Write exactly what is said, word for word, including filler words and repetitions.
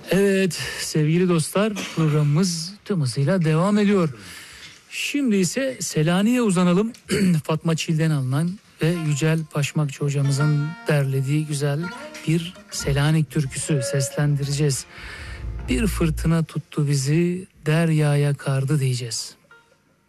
Evet sevgili dostlar, programımız tüm hızıyla devam ediyor. Şimdi ise Selanik'e uzanalım. Fatma Çil'den alınan ve Yücel Paşmakçı hocamızın derlediği güzel bir Selanik türküsü seslendireceğiz. Bir fırtına tuttu bizi, deryaya kardı diyeceğiz.